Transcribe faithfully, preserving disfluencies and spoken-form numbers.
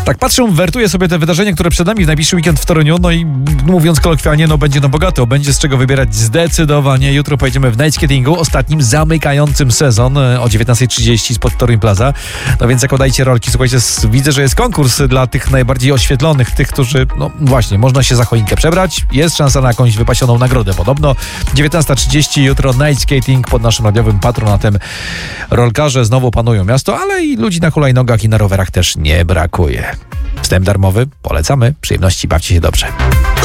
Tak patrzę, wertuję sobie te wydarzenia, które przed nami w najbliższy weekend w Toruniu, no i mówiąc kolokwialnie, no będzie no bogato, będzie z czego wybierać zdecydowanie. Jutro pojedziemy w night skatingu, ostatnim zamykającym sezon o dziewiętnasta trzydzieści spod Toruń Plaza. No więc zakładajcie rolki, słuchajcie, widzę, że jest konkurs dla tych najbardziej oświetlonych, tych, którzy, no właśnie, można się za choinkę przebrać, jest szansa na jakąś wypasioną nagrodę podobno. dziewiętnasta trzydzieści jutro night skating pod naszym radiowym patronatem. Rolkarze znowu panują miasto, ale i ludzi na hulajnogach i na rowerach też nie brakuje. Wstęp darmowy, polecamy. Przyjemności, bawcie się dobrze.